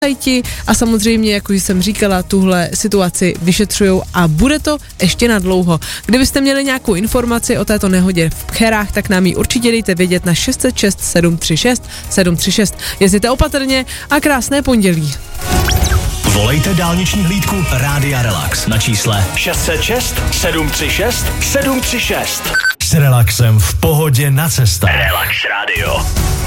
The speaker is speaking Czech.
policajti a samozřejmě, jak už jsem říkala, tuhle situaci vyšetřujou a bude to ještě na dlouho. Kdybyste měli nějakou informaci o této nehodě v Pcherách, tak nám ji určitě dejte vědět na 606 736 736. Jezděte opatrně a krásné pondělí. Volejte dálniční hlídku Rádia Relax na čísle 606 736 736. S relaxem v pohodě na cestách. Relax Radio.